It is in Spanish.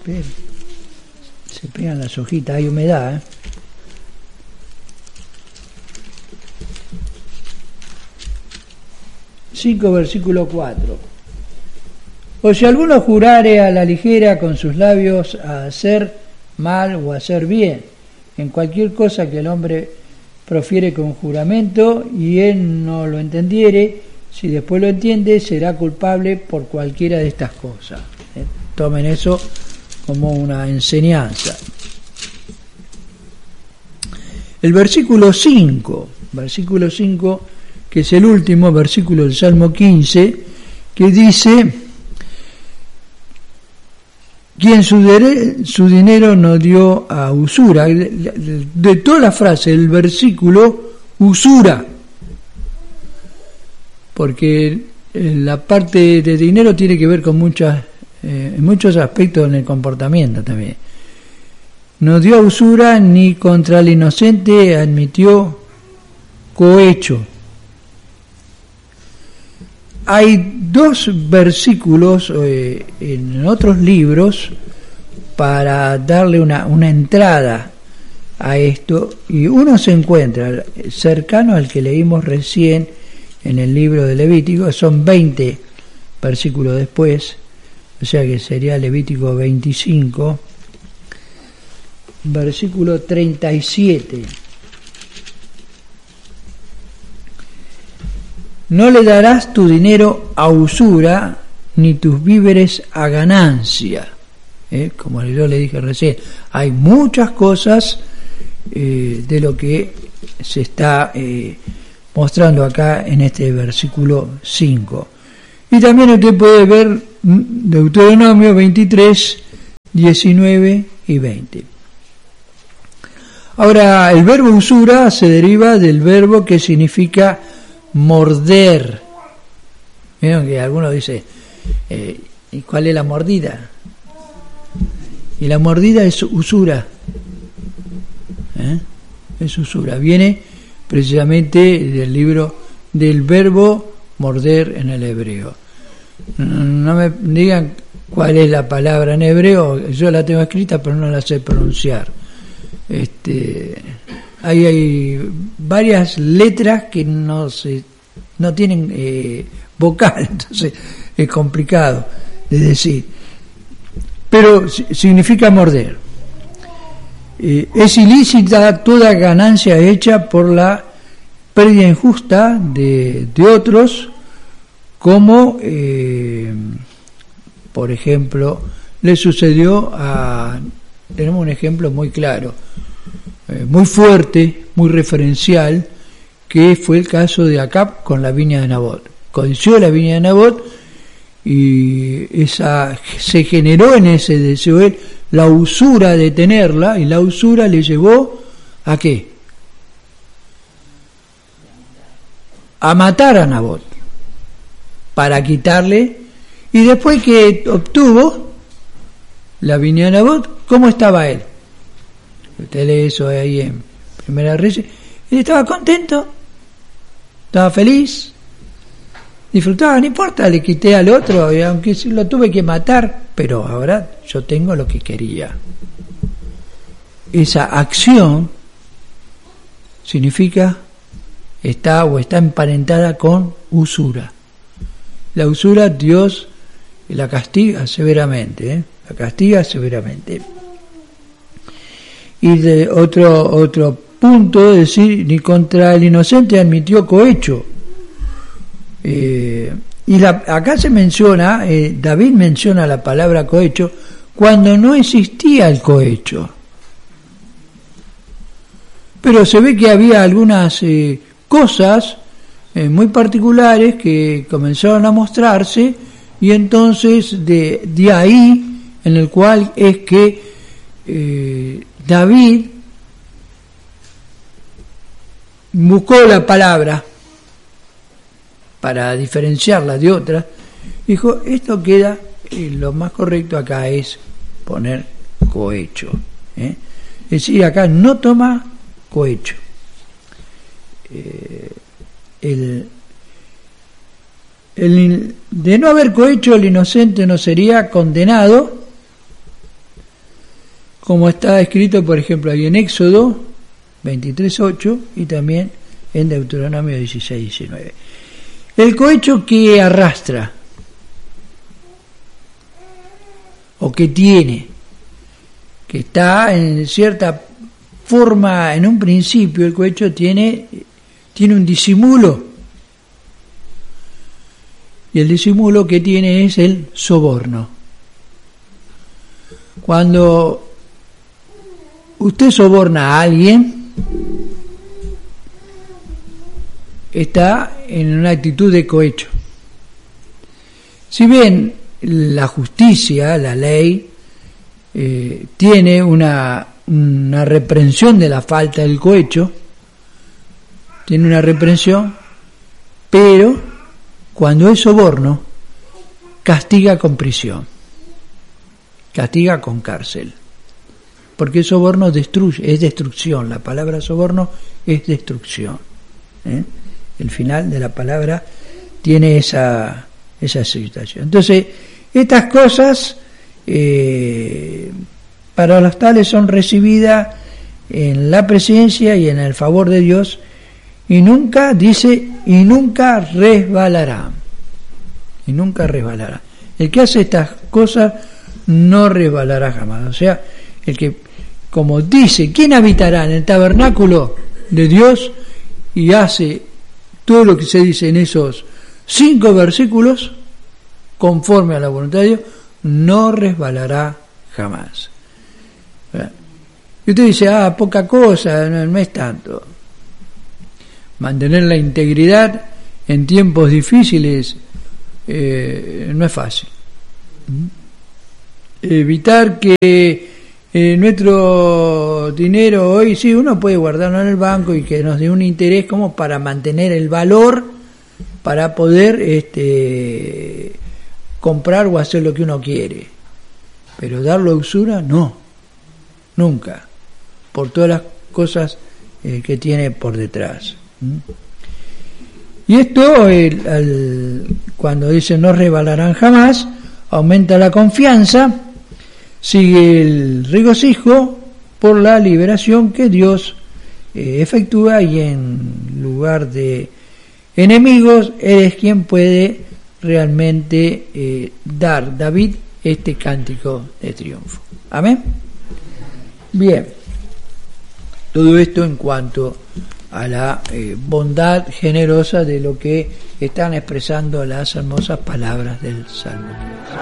Se pegan las hojitas, hay humedad, 5, versículo 4. O si alguno jurare a la ligera con sus labios a hacer mal o a hacer bien, en cualquier cosa que el hombre profiere con juramento, y él no lo entendiere, si después lo entiende, será culpable por cualquiera de estas cosas. Tomen eso como una enseñanza. El versículo 5, que es el último versículo del Salmo 15, que dice: quien su dinero no dio a usura. De toda la frase, el versículo, usura, porque la parte de dinero tiene que ver con muchos aspectos en el comportamiento también. No dio a usura, ni contra el inocente admitió cohecho. Hay 2 versículos en otros libros para darle una entrada a esto, y uno se encuentra cercano al que leímos recién en el libro de Levítico, son 20 versículos después, o sea que sería Levítico 25, versículo 37. No le darás tu dinero a usura, ni tus víveres a ganancia. Como yo le dije recién, hay muchas cosas de lo que se está mostrando acá en este versículo 5. Y también usted puede ver Deuteronomio 23, 19 y 20. Ahora, el verbo usura se deriva del verbo que significa morder. Vieron que algunos dicen, ¿y cuál es la mordida? Y la mordida es usura. Es usura. Viene precisamente del verbo morder en el hebreo. No me digan cuál es la palabra en hebreo, yo la tengo escrita pero no la sé pronunciar. Hay varias letras que no tienen vocal, entonces es complicado de decir, pero significa morder. Es ilícita toda ganancia hecha por la pérdida injusta de otros, como por ejemplo le sucedió tenemos un ejemplo muy claro, muy fuerte, muy referencial, que fue el caso de Acab con la viña de Nabot. Codició la viña de Nabot y se generó en ese deseo él la usura de tenerla, y la usura le llevó ¿a qué? A matar a Nabot para quitarle, y después que obtuvo la viña de Nabot, ¿cómo estaba él? Usted lee eso ahí en Primera Reyes. Él estaba contento, estaba feliz, disfrutaba, no importa, le quité al otro, y aunque lo tuve que matar, pero ahora yo tengo lo que quería. Esa acción significa está emparentada con usura. La usura Dios la castiga severamente, la castiga severamente. Y de otro punto, decir, ni contra el inocente admitió cohecho. Acá se menciona, David menciona la palabra cohecho cuando no existía el cohecho. Pero se ve que había algunas cosas muy particulares que comenzaron a mostrarse, y entonces de ahí en el cual es que David buscó la palabra para diferenciarla de otras. Dijo, esto queda, lo más correcto acá es poner cohecho. Es decir, acá no toma cohecho. De no haber cohecho, el inocente no sería condenado, como está escrito, por ejemplo, ahí en Éxodo 23:8 y también en Deuteronomio 16:19. El cohecho que arrastra o que tiene, que está en cierta forma, en un principio el cohecho tiene un disimulo, y el disimulo que tiene es el soborno. Cuando usted soborna a alguien, está en una actitud de cohecho. Si bien la justicia, la ley, tiene una reprensión de la falta del cohecho, tiene una reprensión, pero cuando es soborno, castiga con prisión, castiga con cárcel, porque el soborno destruye, es destrucción. La palabra soborno es destrucción. El final de la palabra tiene esa situación. Entonces, estas cosas para los tales son recibidas en la presencia y en el favor de Dios, y nunca, dice, y nunca resbalará. Y nunca resbalará. El que hace estas cosas no resbalará jamás. O sea, el que, como dice, ¿quién habitará en el tabernáculo de Dios? Y hace todo lo que se dice en esos 5 versículos, conforme a la voluntad de Dios, no resbalará jamás. Y usted dice, poca cosa, no es tanto. Mantener la integridad en tiempos difíciles no es fácil. Evitar que nuestro dinero hoy, sí, uno puede guardarlo en el banco y que nos dé un interés como para mantener el valor, para poder comprar o hacer lo que uno quiere. Pero darlo a usura, no, nunca, por todas las cosas que tiene por detrás. Y esto, cuando dice no resbalarán jamás, aumenta la confianza, sigue el regocijo por la liberación que Dios efectúa, y en lugar de enemigos, eres quien puede realmente dar, David, este cántico de triunfo. Amén. Bien, todo esto en cuanto a la bondad generosa de lo que están expresando las hermosas palabras del Salmo.